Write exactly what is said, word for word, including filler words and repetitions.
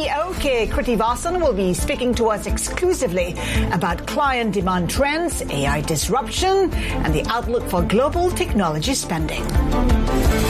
C E O K. Krithivasan will be speaking to us exclusively about client demand trends, A I disruption, and the outlook for global technology spending.